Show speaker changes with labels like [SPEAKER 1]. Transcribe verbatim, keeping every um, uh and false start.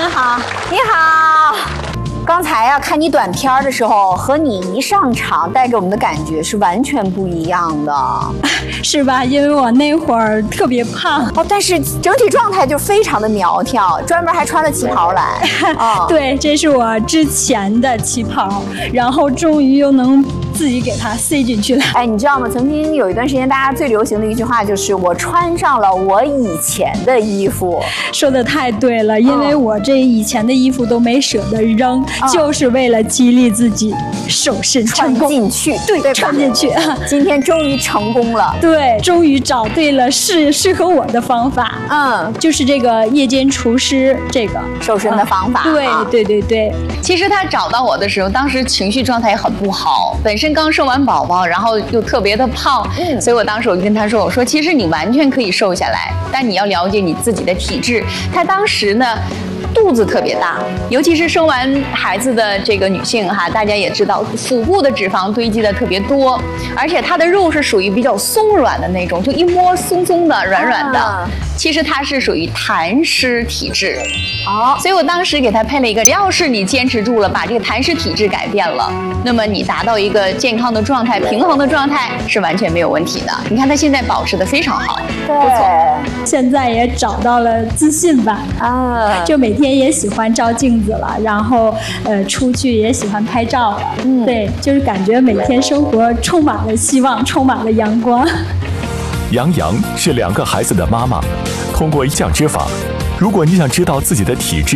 [SPEAKER 1] 人好，
[SPEAKER 2] 你好。刚才啊，看你短片的时候，和你一上场带给我们的感觉是完全不一样的，
[SPEAKER 1] 是吧？因为我那会儿特别胖
[SPEAKER 2] 哦，但是整体状态就非常的苗条，专门还穿了旗袍来。
[SPEAKER 1] 哦、对，这是我之前的旗袍，然后终于又能自己给它塞进去了。
[SPEAKER 2] 哎，你知道吗？曾经有一段时间，大家最流行的一句话就是“我穿上了我以前的衣服”。
[SPEAKER 1] 说的太对了，因为我这以前的衣服都没舍得扔。嗯、就是为了激励自己瘦身成功，
[SPEAKER 2] 穿进去，
[SPEAKER 1] 对，
[SPEAKER 2] 对
[SPEAKER 1] 穿进去。
[SPEAKER 2] 今天终于成功了，
[SPEAKER 1] 对，终于找对了适适合我的方法。嗯，就是这个夜间厨师这个
[SPEAKER 2] 瘦身的方法。
[SPEAKER 1] 嗯、对、啊、对对对。
[SPEAKER 3] 其实他找到我的时候，当时情绪状态也很不好，本身刚生完宝宝，然后又特别的胖，嗯，所以我当时我就跟他说，我说其实你完全可以瘦下来，但你要了解你自己的体质。他当时呢。肚子特别大，尤其是生完孩子的这个女性哈，大家也知道，腹部的脂肪堆积的特别多，而且她的肉是属于比较松软的那种，就一摸松松的、软软的。啊、其实她是属于痰湿体质，哦，所以我当时给她配了一个，只要是你坚持住了，把这个痰湿体质改变了，那么你达到一个健康的状态、平衡的状态是完全没有问题的。你看她现在保持得非常好，
[SPEAKER 2] 对，
[SPEAKER 3] 不错。
[SPEAKER 1] 现在也找到了自信吧，啊，就每天。天也喜欢照镜子了，然后呃出去也喜欢拍照了，嗯，对，就是感觉每天生活充满了希望，充满了阳光。
[SPEAKER 4] 杨洋是两个孩子的妈妈，通过一项之法，如果你想知道自己的体质